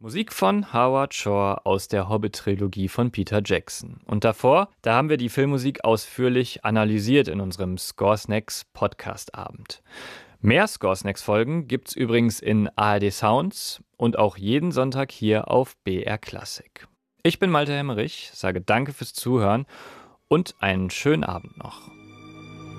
Musik von Howard Shore aus der Hobbit-Trilogie von Peter Jackson. Und davor, da haben wir die Filmmusik ausführlich analysiert in unserem Score Snacks Podcast-Abend. Mehr Score Snacks-Folgen gibt's übrigens in ARD Sounds und auch jeden Sonntag hier auf BR Classic. Ich bin Malte Hemmerich, sage danke fürs Zuhören und einen schönen Abend noch.